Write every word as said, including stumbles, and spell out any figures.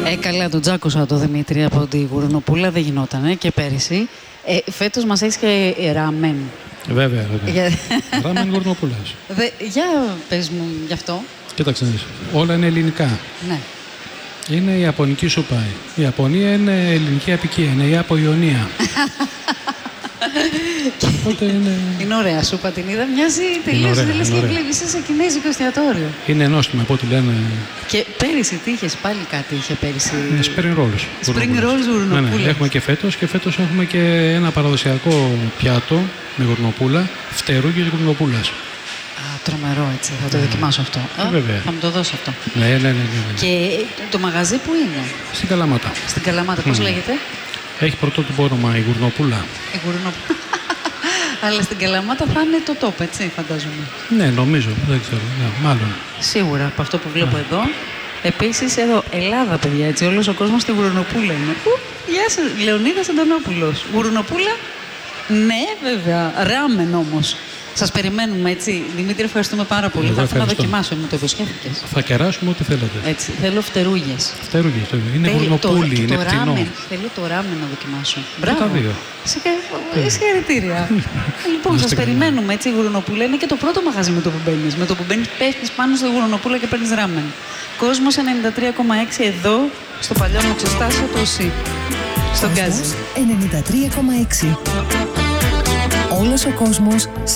Ε, καλά, τον τζάκωσα το Δημήτρη από την Γουρνοπούλα, δεν γινότανε και πέρυσι. Ε, φέτος μας έχεις και ράμεν. Βέβαια, βέβαια. Για... Ράμεν Γουρνοπούλας. Δε, για πες μου γι' αυτό. Κοίταξε, όλα είναι ελληνικά. Ναι. Είναι η Ιαπωνική σούπα. Η Ιαπωνία είναι ελληνική απικία, είναι η Ιαπωνία. Οπότε είναι... είναι ωραία σούπα, την είδα. Μοιάζει τελείως, λες και βλέπεις σε κινέζικο εστιατόριο. Είναι νόστιμο από ό,τι λένε. Και πέρυσι τι είχες, πάλι κάτι είχε πέρυσι. Είναι spring rolls. Spring rolls γουρνοπούλα. Ναι, ναι, έχουμε και φέτος και φέτος έχουμε και ένα παραδοσιακό πιάτο με γουρνοπούλα, φτερούγγες γουρνοπούλας. Α, τρομερό, έτσι. Θα το δοκιμάσω αυτό. Α, βέβαια. Θα μου το δώσω αυτό. Ναι, ναι, ναι, ναι, ναι. Και το μαγαζί που είναι? Στην Καλαμάτα. Στην Καλαμάτα, πώς mm. λέγεται? Έχει πρωτότυπο όνομα η Γουρνοπούλα. Η Γουρνοπούλα. Αλλά στην Καλαμάτα θα είναι το top, έτσι, φαντάζομαι. Ναι, νομίζω. Δεν ξέρω. Ναι, μάλλον. Σίγουρα, από αυτό που βλέπω yeah. εδώ. Επίσης, εδώ, Ελλάδα, παιδιά, έτσι, όλος ο κόσμος στη Γουρνοπούλα είναι. Ου, γεια σας, Λεωνίδας Αντωνόπουλος. Γουρνοπούλα, ναι, βέβαια. Ράμεν όμως. Σας περιμένουμε, έτσι. Δημήτρη, ευχαριστούμε πάρα πολύ. Εγώ θα έρθω να δοκιμάσω, μου το υποσχέθηκες. Θα κεράσουμε ό,τι θέλετε. Έτσι, θέλω φτερούγες. Φτερούγες, είναι γουρνοπούλι, είναι το πτηνό. Ράμεν, θέλω το ράμεν να δοκιμάσω. Μπράβο. Τα δύο. Συγχαρητήρια. Λοιπόν, σας περιμένουμε, έτσι, η Γουρνοπούλα είναι και το πρώτο μαγαζί με το που μπαίνεις. Με το που μπαίνεις, πέφτεις πάνω στη Γουρνοπούλα και παίρνεις ράμεν. Κόσμος ενενήντα τρία κόμμα έξι εδώ, στο παλιό μου ξεστάσιο, το ΟΣΥ. Στον Γκάζι. ενενήντα τρία κόμμα έξι. Όλος ο κόσμος